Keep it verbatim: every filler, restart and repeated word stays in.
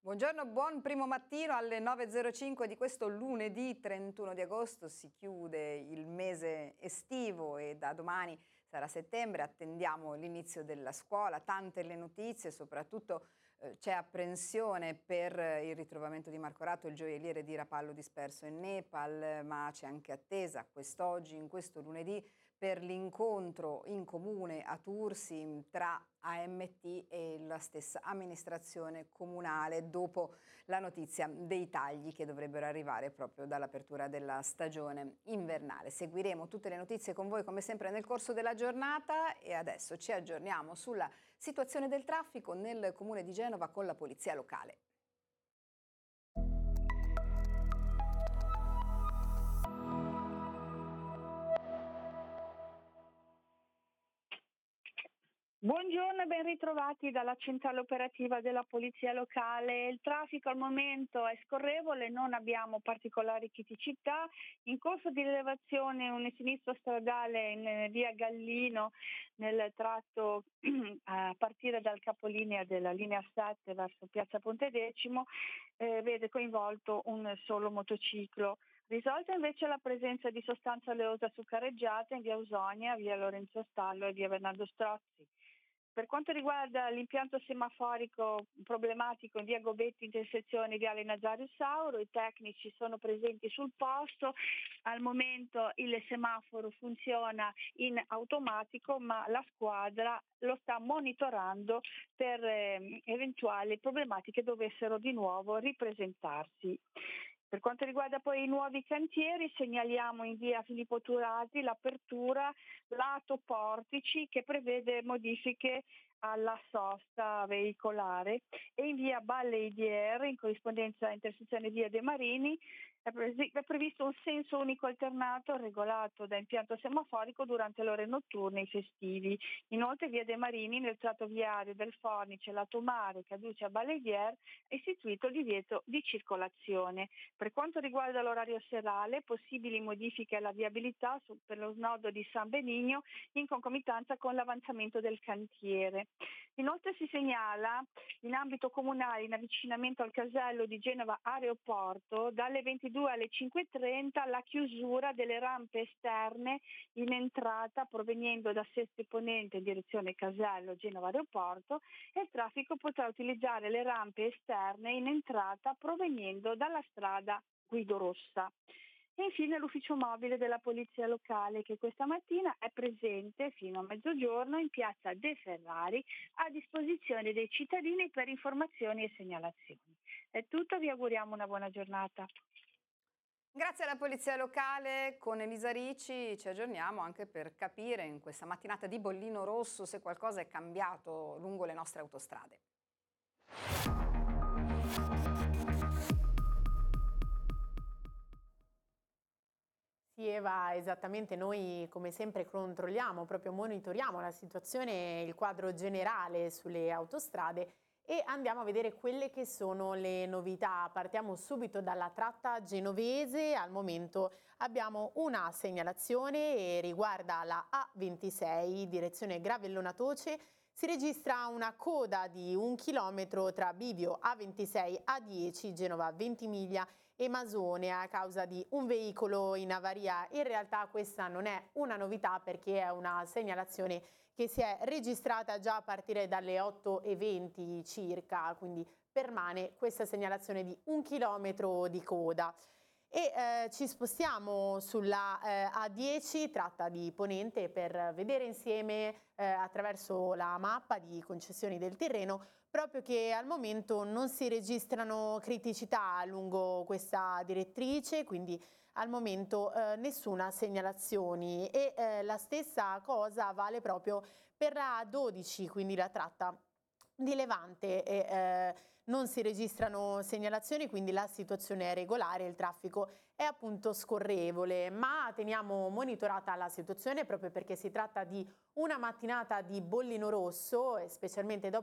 Buongiorno, buon primo mattino alle nove e zero cinque di questo lunedì trentuno di agosto. Si chiude il mese estivo e da domani sarà settembre. Attendiamo l'inizio della scuola, tante le notizie, soprattutto eh, c'è apprensione per il ritrovamento di Marco Ratto, il gioielliere di Rapallo disperso in Nepal, ma c'è anche attesa quest'oggi, in questo lunedì, per l'incontro in comune a Tursi tra A M T e la stessa amministrazione comunale dopo la notizia dei tagli che dovrebbero arrivare proprio dall'apertura della stagione invernale. Seguiremo tutte le notizie con voi come sempre nel corso della giornata e adesso ci aggiorniamo sulla situazione del traffico nel comune di Genova con la polizia locale. Buongiorno e ben ritrovati dalla centrale operativa della Polizia Locale. Il traffico al momento è scorrevole, non abbiamo particolari criticità. In corso di rilevazione un sinistro stradale in via Gallino nel tratto a partire dal capolinea della linea sette verso piazza Pontedecimo eh, vede coinvolto un solo motociclo. Risolta invece la presenza di sostanza oleosa zuccareggiata in via Ausonia, via Lorenzo Stallo e via Bernardo Strozzi. Per quanto riguarda l'impianto semaforico problematico in via Gobetti intersezione viale Nazario Sauro, i tecnici sono presenti sul posto. Al momento il semaforo funziona in automatico, ma la squadra lo sta monitorando per eh, eventuali problematiche dovessero di nuovo ripresentarsi. Per quanto riguarda poi i nuovi cantieri, segnaliamo in via Filippo Turati l'apertura lato Portici che prevede modifiche alla sosta veicolare e in via Balleidiere, in corrispondenza intersezione via De Marini, è previsto un senso unico alternato regolato da impianto semaforico durante le ore notturne e festivi. Inoltre via De Marini, nel tratto viario del Fornice, lato mare, che adduce a Balleidiere, è istituito il divieto di circolazione. Per quanto riguarda l'orario serale, possibili modifiche alla viabilità per lo snodo di San Benigno in concomitanza con l'avanzamento del cantiere. Inoltre si segnala in ambito comunale in avvicinamento al casello di Genova Aeroporto dalle ventidue alle cinque e trenta la chiusura delle rampe esterne in entrata provenendo da Seste Ponente in direzione casello Genova Aeroporto e il traffico potrà utilizzare le rampe esterne in entrata proveniendo dalla strada Guido Rossa. E infine l'ufficio mobile della Polizia Locale che questa mattina è presente fino a mezzogiorno in piazza De Ferrari a disposizione dei cittadini per informazioni e segnalazioni. È tutto, vi auguriamo una buona giornata. Grazie alla Polizia Locale, con Elisa Ricci ci aggiorniamo anche per capire in questa mattinata di bollino rosso se qualcosa è cambiato lungo le nostre autostrade. Sì, Eva, esattamente, noi come sempre controlliamo, proprio monitoriamo la situazione, il quadro generale sulle autostrade e andiamo a vedere quelle che sono le novità. Partiamo subito dalla tratta genovese. Al momento abbiamo una segnalazione e riguarda la A ventisei, direzione Gravellona Toce. Si registra una coda di un chilometro tra bivio A ventisei A dieci Genova Ventimiglia e Masone a causa di un veicolo in avaria. In realtà questa non è una novità perché è una segnalazione che si è registrata già a partire dalle otto e venti circa, quindi permane questa segnalazione di un chilometro di coda. E eh, ci spostiamo sulla eh, A dieci, tratta di Ponente, per vedere insieme eh, attraverso la mappa di concessioni del Tirreno proprio che al momento non si registrano criticità lungo questa direttrice, quindi al momento eh, nessuna segnalazione e eh, la stessa cosa vale proprio per la A dodici, quindi la tratta di Levante e eh, non si registrano segnalazioni, quindi la situazione è regolare, il traffico è appunto scorrevole, ma teniamo monitorata la situazione proprio perché si tratta di una mattinata di bollino rosso, specialmente dopo